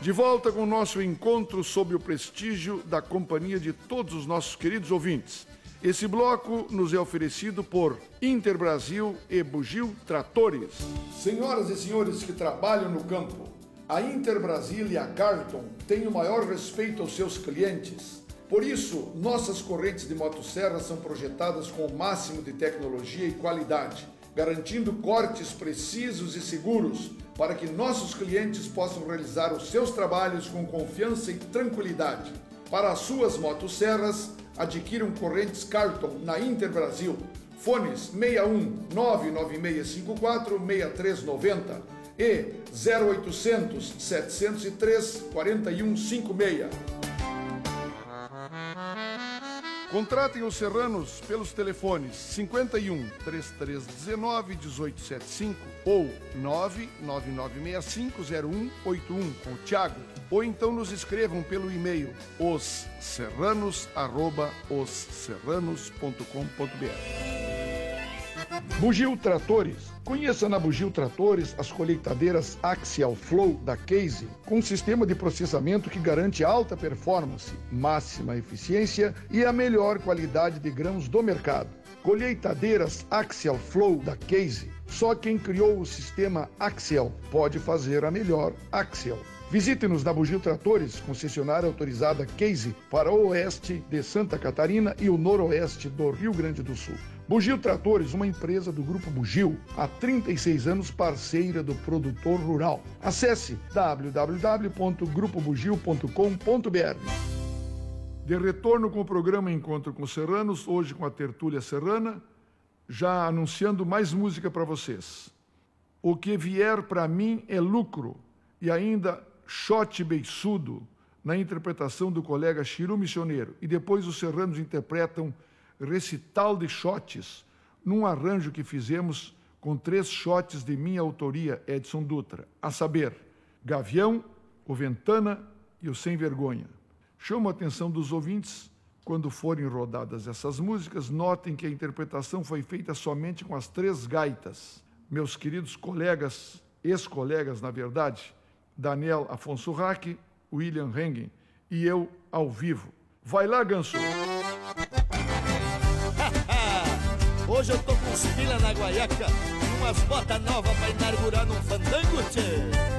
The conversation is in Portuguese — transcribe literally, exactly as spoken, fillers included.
De volta com o nosso encontro sob o prestígio da companhia de todos os nossos queridos ouvintes. Esse bloco nos é oferecido por Interbrasil e Bugio Tratores. Senhoras e senhores que trabalham no campo, a Interbrasil e a Carlton têm o maior respeito aos seus clientes. Por isso, nossas correntes de motosserra são projetadas com o máximo de tecnologia e qualidade, garantindo cortes precisos e seguros para que nossos clientes possam realizar os seus trabalhos com confiança e tranquilidade. Para as suas motosserras, adquiram correntes Carlton na Interbrasil. Fones seis um nove nove seis cinco quatro seis três nove zero e zero oitocentos, setecentos e três, quarenta e um cinquenta e seis. Contratem os serranos pelos telefones cinquenta e um, trinta e três dezenove, dezoito setenta e cinco ou nove nove nove seis cinco zero um oito um com o Thiago, ou então nos escrevam pelo e-mail osserranos arroba osserranos ponto com ponto br. Bugio Tratores. Conheça na Bugio Tratores as colheitadeiras Axial Flow da Case, com um sistema de processamento que garante alta performance, máxima eficiência e a melhor qualidade de grãos do mercado. Colheitadeiras Axial Flow da Case. Só quem criou o sistema Axial pode fazer a melhor Axial. Visite-nos na Bugio Tratores, concessionária autorizada Case para o oeste de Santa Catarina e o noroeste do Rio Grande do Sul. Bugio Tratores, uma empresa do Grupo Bugio, há trinta e seis anos parceira do produtor rural. Acesse w w w ponto grupo bugio ponto com ponto br. De retorno com o programa Encontro com Serranos, hoje com a Tertúlia Serrana, já anunciando mais música para vocês. O que vier para mim é lucro, e ainda Shot Beiçudo, na interpretação do colega Chiru Missioneiro. E depois os serranos interpretam Recital de Shots, num arranjo que fizemos com três shots de minha autoria, Edson Dutra, a saber, Gavião, o Ventana e o Sem Vergonha. Chamo a atenção dos ouvintes, quando forem rodadas essas músicas, notem que a interpretação foi feita somente com as três gaitas. Meus queridos colegas, ex-colegas, na verdade, Daniel Afonso Rack, William Hengen e eu ao vivo. Vai lá, Ganso! Hoje eu tô com os pila na guaiaca, umas botas novas pra inaugurar num fandango, tchê.